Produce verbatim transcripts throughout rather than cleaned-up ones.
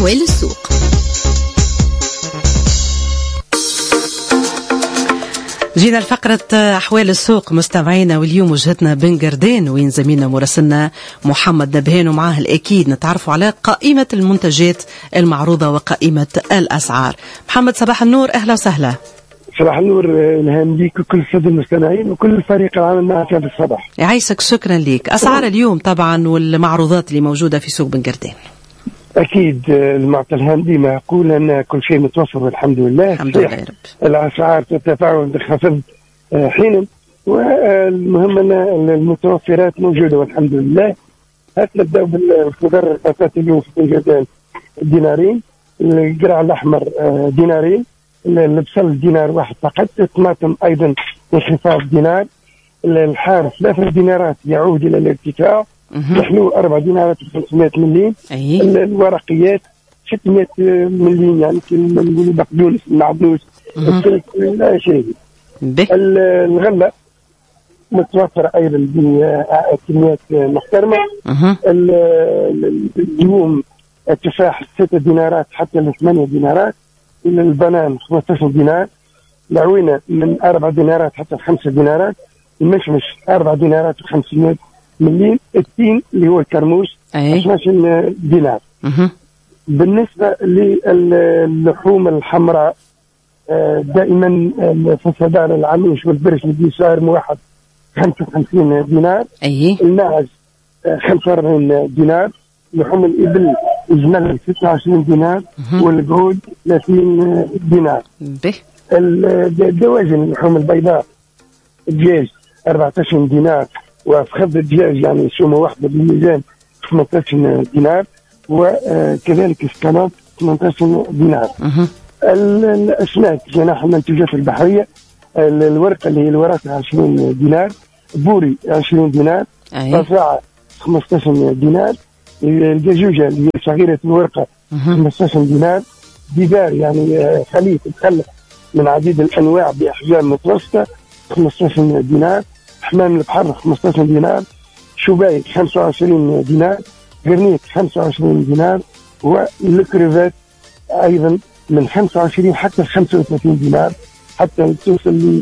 أحوال السوق. جينا لفقرة أحوال السوق مستمعينا، واليوم وجهتنا بن قردين وين زميلنا مراسلنا محمد نبهان، ومعاه الأكيد نتعرفوا على قائمة المنتجات المعروضة وقائمة الأسعار. محمد صباح النور، أهلا وسهلا. صباح النور نهام ليك وكل السادة المستمعين وكل الفريق العامل معك هذا الصباح. يعيشك، شكرا ليك. أسعار اليوم طبعا والمعروضات اللي موجودة في سوق بن قردين. أكيد المعطى الهامدي معقول أن كل شيء متوفر والحمد لله. الحمد لله يا رب. الأسعار تتفاعل بخفض حينا، والمهم أن المتوفرات موجودة والحمد لله. هات نبدأ بالخضار الأساسي اليوم في بن قردين دينارين، القرع الأحمر دينارين، البصل دينار واحد فقط، الطماطم أيضا انخفاض دينار، الحار ثلاثة دينارات يعود إلى الارتفاع، الحلو أربع دينارات وخمسمائة مليم، أيه. الورقيات ستمائة مليم، يعني نقولوا بقدونس المعدنوس السلك لا شيء. الغلة متوفرة أيضا بكميات محترمة. اليوم التفاح ستة دينارات حتى لثمانية دينارات، البنان خمسة عشر دينار، العوينة من أربع دينارات حتى خمسة دينارات، المشمش أربع دينارات وخمسمائة مليم، التين اللي هو الكرموس اثني عشر دينار. أه. بالنسبة للحوم الحمراء دائما في الصدارة العميش والبرش اللي صار موحد خمسة وخمسين دينار. أيه. الماعز خمسة وأربعين دينار، لحوم الإبل الجمل ستة وعشرين دينار، والقعود ثلاثين دينار. به. الدواجن اللحوم البيضاء الدجاج أربعة عشر دينار، وفخذ الدجاج يعني سومة واحدة بالميزان ثمانية عشر دينار، وكذلك السكالوب ثمانية عشر دينار. أه. الأسماك جناح المنتجات البحرية، الورقة اللي هي الوراثة عشرين دينار، بوري عشرين دينار، رفاعة خمسة عشر دينار، الدجوجة اللي هي صغيرة الورقة خمسة عشر دينار، ديدار يعني خليط مخلط من عديد الأنواع بأحجام متوسطة خمسة عشر دينار، حمام البحر خمسة عشر دينار، شبايك خمسة وعشرين دينار، غرنيت خمسة وعشرين دينار، والكريفات أيضا من خمسة وعشرين حتى خمسة وثلاثين دينار، حتى توصل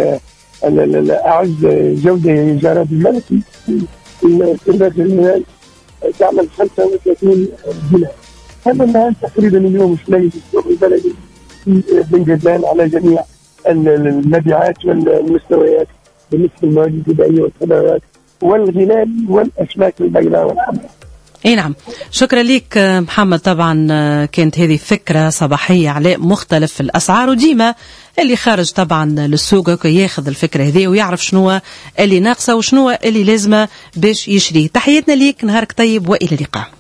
لأعز جودة جراد الملكي الكريفات المال تعمل خمسة وثلاثين دينار. هذا الآن تقريبا اليوم شوي في السوق البلدي في بن قردين على جميع المبيعات والمستويات بالنسبة للمواد الغذائية والخضروات والغلال والأسماك البيضاء والحمراء. اي نعم، شكرا لك محمد. طبعا كانت هذه فكرة صباحية على مختلف الأسعار، وديما اللي خارج طبعا للسوق ياخذ الفكرة هذه ويعرف شنو اللي ناقصه وشنو اللي لازمه باش يشريه. تحياتنا ليك، نهارك طيب وإلى اللقاء.